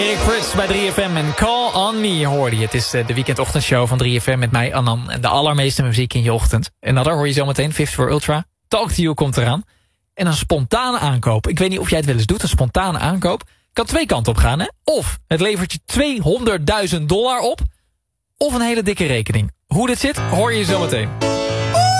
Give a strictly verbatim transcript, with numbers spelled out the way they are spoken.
Erik Prits bij drie F M en Call On Me hoorde je. Het is de weekendochtendshow van drie F M met mij, Annan. En de allermeeste muziek in je ochtend. En dan hoor je zometeen vijftig voor Ultra. Talk to You komt eraan. En een spontane aankoop. Ik weet niet of jij het wel eens doet, een spontane aankoop. Kan twee kanten op gaan, hè? Of het levert je tweehonderdduizend dollar op. Of een hele dikke rekening. Hoe dit zit, hoor je zometeen.